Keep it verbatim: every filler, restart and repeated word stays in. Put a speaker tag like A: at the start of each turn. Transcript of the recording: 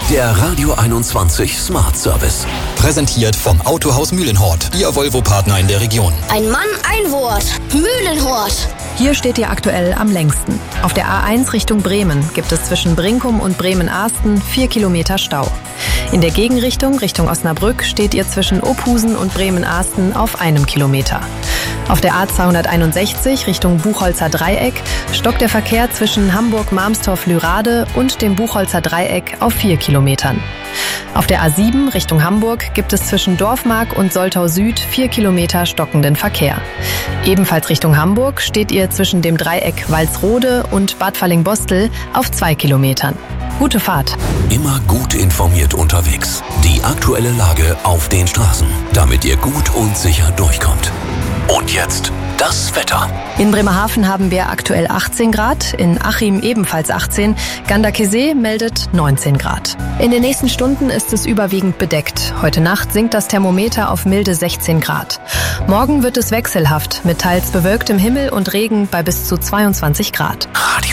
A: Der Radio einundzwanzig Smart Service.
B: Präsentiert vom Autohaus Mühlenhort, Ihr Volvo-Partner in der Region.
C: Ein Mann, ein Wort. Mühlenhort.
D: Hier steht ihr aktuell am längsten. Auf der A eins Richtung Bremen gibt es zwischen Brinkum und Bremen-Ahsten vier Kilometer Stau. In der Gegenrichtung, Richtung Osnabrück, steht ihr zwischen Ophusen und Bremen-Ahsten auf einem Kilometer. Auf der A zweihunderteinundsechzig Richtung Buchholzer Dreieck stockt der Verkehr zwischen Hamburg-Marmstorf-Lürade und dem Buchholzer Dreieck auf vier Kilometern. Auf der A sieben Richtung Hamburg gibt es zwischen Dorfmark und Soltau Süd vier Kilometer stockenden Verkehr. Ebenfalls Richtung Hamburg steht ihr zwischen dem Dreieck Walsrode und Bad Falling-Bostel auf zwei Kilometern. Gute Fahrt.
A: Immer gut informiert unterwegs. Die aktuelle Lage auf den Straßen, damit ihr gut und sicher durchkommt. Und jetzt das Wetter.
D: In Bremerhaven haben wir aktuell achtzehn Grad, in Achim ebenfalls achtzehn, Gandakesee meldet neunzehn Grad. In den nächsten Stunden ist es überwiegend bedeckt. Heute Nacht sinkt das Thermometer auf milde sechzehn Grad. Morgen wird es wechselhaft mit teils bewölktem Himmel und Regen bei bis zu zweiundzwanzig Grad.
A: Radio